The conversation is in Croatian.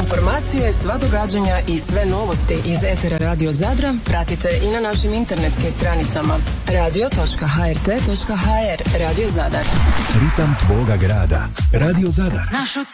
informacije, sva događanja i sve novosti iz etera Radio Zadra pratite i na našim internetskim stranicama radio.hrt.hr. Radio Zadar. Ritam tvoga grada. Radio Zadar.